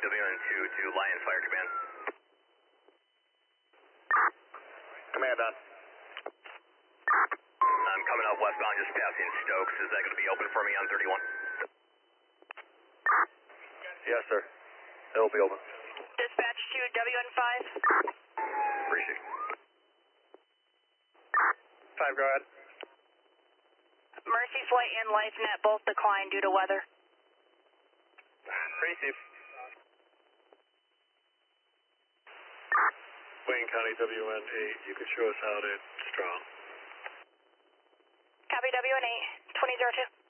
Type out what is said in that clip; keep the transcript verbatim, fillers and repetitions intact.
W N two to Lions Fire Command. Command on. I'm coming up westbound, just passing Stokes. Is that going to be open for me on thirty-one? Yes, sir. It'll be open. Dispatch to W N five. Appreciate it. Five, go ahead. Mercy Flight and LifeNet both declined due to weather. Receive. Wayne County W N eight, you can show us out at Strong. Copy W N eight, twenty oh two.